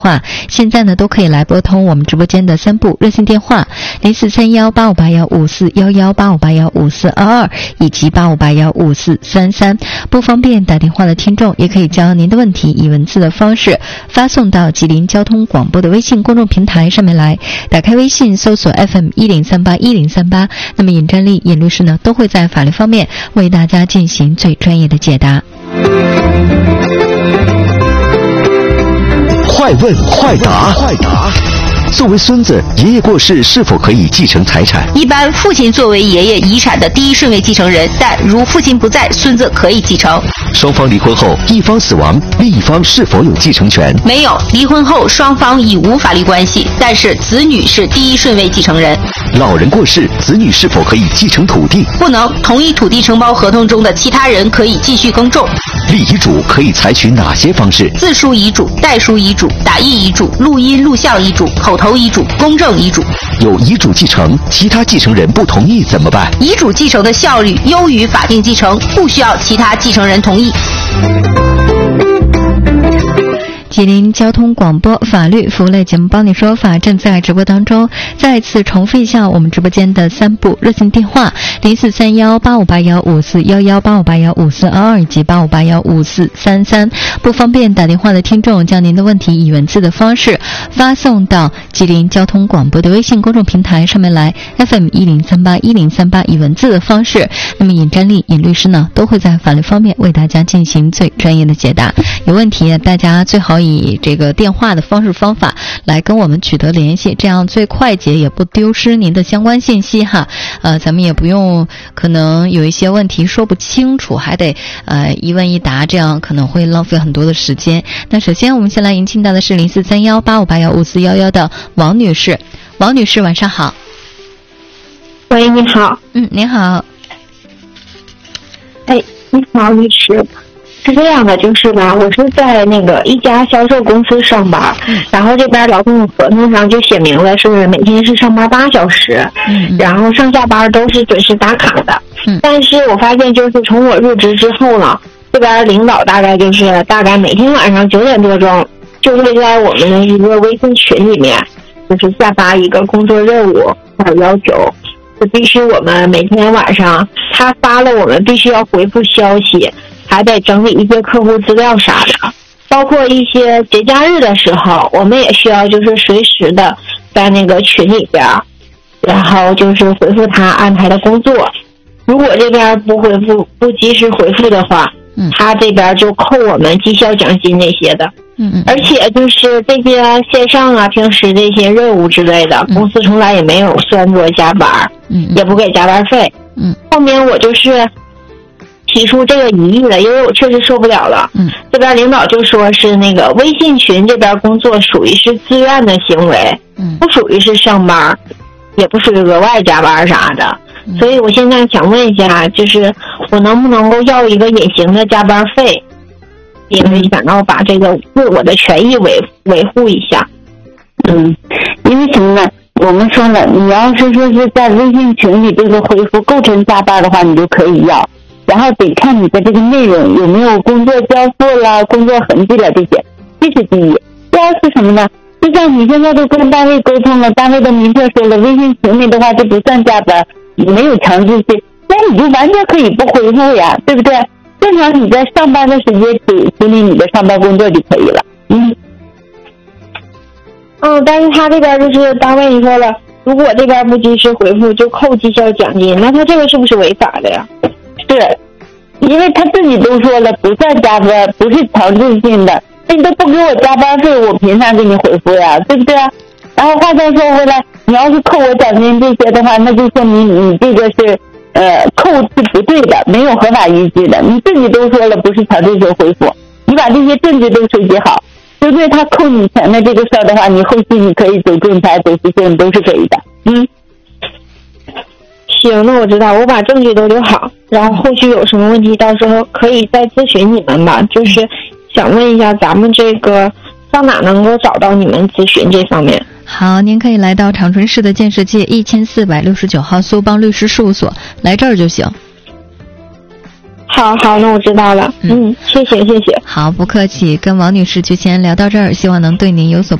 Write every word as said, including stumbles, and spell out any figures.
话现在呢都可以来拨通我们直播间的三部热线电话零四三幺八五八幺五四幺幺八五八幺五四二二以及八五八幺五四三三。不方便打电话的听众也可以将您的问题以文字的方式发送到吉林交通广播的微信公众平台上面来，打开微信搜索 F M 一零三八一零三八，那么尹占丽尹律师呢都会在法律方面为大家进行最专业的解答。 快问快答，快答。作为孙子，爷爷过世是否可以继承财产？ 一般父亲作为爷爷遗产的第一顺位继承人，但如父亲不在，孙子可以继承。 双方离婚后，一方死亡，另一方是否有继承权？ 没有，离婚后双方已无法律关系，但是子女是第一顺位继承人。 老人过世，子女是否可以继承土地？ 不能，同意土地承包合同中的其他人可以继续耕种。 立遗嘱可以采取哪些方式？ 自书遗嘱、代书遗嘱、打印遗嘱、录音录像遗嘱、口头遗嘱、公证遗嘱。 有遗嘱继承，其他继承人不同意怎么办？ 遗嘱继承的效率优于法定继承，不需要其他继承人同意。 吉林交通广播法律服务类节目帮你说法正在直播当中，再次重复一下我们直播间的三部热线电话零四三幺八五八幺五四幺幺八五八幺五四二二以及八五八幺五四三三。不方便打电话的听众，将您的问题以文字的方式发送到吉林交通广播的微信公众平台上面来 F M 一零三八一零三八，以文字的方式，那么尹占丽尹律师呢都会在法律方面为大家进行最专业的解答。有问题大家最好以这个电话的方式方法来跟我们取得联系，这样最快捷，也不丢失您的相关信息哈。呃，咱们也不用可能有一些问题说不清楚，还得呃一问一答，这样可能会浪费很多的时间。那首先我们先来迎进到的是零四三幺八五八幺五四幺幺的王女士。王女士晚上好。 喂，你好。 嗯，您好。 哎，你好，律师。是这样的，就是吧，我是在那个一家销售公司上班，然后这边劳动合同上就写明了是每天是上班八小时，嗯、然后上下班都是准时打卡的。嗯、但是我发现就是从我入职之后呢，这边领导大概就是大概每天晚上九点多钟就会在我们的一个微信群里面，就是下发一个工作任务还有要求，就必须我们每天晚上他发了，我们必须要回复消息。还得整理一些客户资料啥的，包括一些节假日的时候，我们也需要就是随时的在那个群里边，然后就是回复他安排的工作。如果这边不回复、不及时回复的话，嗯，他这边就扣我们绩效奖金那些的。嗯嗯。而且就是这些线上啊、平时这些任务之类的，嗯、公司从来也没有算作加班，嗯，也不给加班费。嗯。后面我就是。提出这个疑义了，因为我确实受不了了。嗯，这边领导就说是那个微信群这边工作属于是自愿的行为，嗯，不属于是上班，也不属于额外加班啥的。嗯、所以我现在想问一下，就是我能不能够要一个隐形的加班费？因为想要把这个为我的权益维维护一下。 嗯，因为什么呢？我们说了，你要是说是在微信群里这个回复构成加班的话，你就可以要。然后得看你的这个内容有没有工作交付了、工作痕迹了这些，这是第一。第二是什么呢？就像你现在都跟单位沟通了，单位都明确说了，微信群里的话就不算加班，没有强制性，那你就完全可以不回复呀，对不对？正常你在上班的时间处处理你的上班工作就可以了。嗯。 嗯，但是他这边就是单位说了，如果这边不及时回复就扣绩效奖金，那他这个是不是违法的呀？ 是，因为他自己都说了不算加班，不是强制性的，那你都不给我加班费，我凭啥给你回复呀？对不对？然后话再说回来，你要是扣我奖金这些的话，那就说明你这个是呃扣是不对的，没有合法依据的。你自己都说了不是强制性回复，你把这些证据都收集好，对不对？他扣你钱的这个事儿的话，你后期你可以走仲裁、走诉讼都是可以的。嗯。 行，那我知道，我把证据都留好，然后后续有什么问题，到时候可以再咨询你们吧。就是想问一下，咱们这个上哪能够找到你们咨询这方面？ 好，您可以来到长春市的建设街一千四百六十九号苏邦律师事务所，来这儿就行。 好好，那我知道了。嗯，嗯谢谢谢谢。 好，不客气。跟王女士就先聊到这儿，希望能对您有所